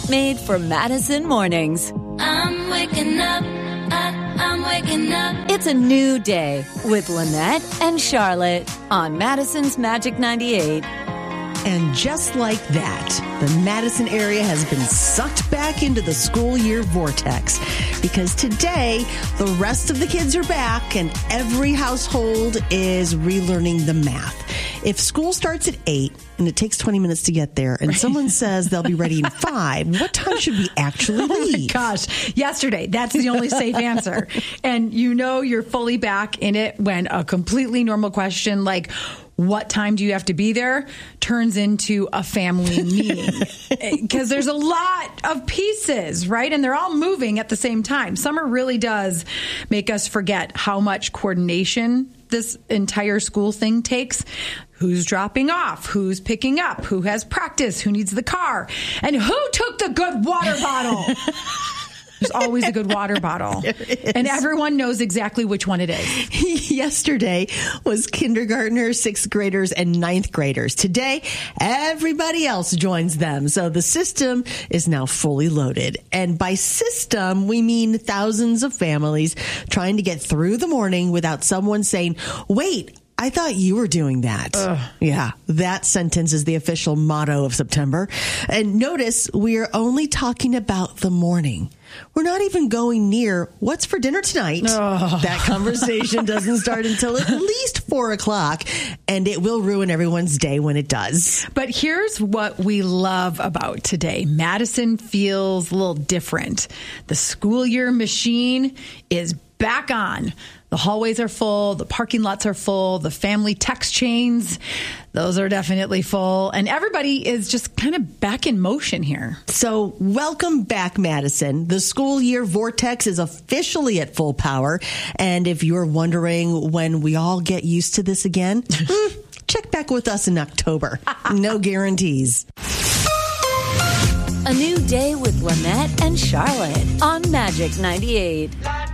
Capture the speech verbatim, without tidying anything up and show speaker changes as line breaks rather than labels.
made for Madison mornings.
I'm waking up, I, I'm waking up.
It's a new day with Lynette and Charlotte on Madison's Magic ninety-eight.
And just like that, the Madison area has been sucked back into the school year vortex because today the rest of the kids are back and every household is relearning the math. If school starts at eight and it takes twenty minutes to get there and someone says they'll be ready in five, what time should we actually leave?
Oh my gosh, yesterday. That's the only safe answer. And you know you're fully back in it when a completely normal question like, what time do you have to be there, turns into a family meeting. Because there's a lot of pieces, right? And they're all moving at the same time. Summer really does make us forget how much coordination this entire school thing takes. Who's dropping off? Who's picking up? Who has practice? Who needs the car? And who took the good water bottle? There's always a good water bottle. And everyone knows exactly which one it is.
Yesterday was kindergartners, sixth graders, and ninth graders. Today, everybody else joins them. So the system is now fully loaded. And by system, we mean thousands of families trying to get through the morning without someone saying, wait, I thought you were doing that. Ugh. Yeah, that sentence is the official motto of September. And notice we are only talking about the morning. We're not even going near what's for dinner tonight. Ugh. That conversation doesn't start until at least four o'clock, and it will ruin everyone's day when it does.
But here's what we love about today. Madison feels a little different. The school year machine is back on. The hallways are full. The parking lots are full. The family text chains, those are definitely full. And everybody is just kind of back in motion here.
So welcome back, Madison. The school year vortex is officially at full power. And if you're wondering when we all get used to this again, check back with us in October. No guarantees.
A new day with Lynette and Charlotte on Magic ninety-eight.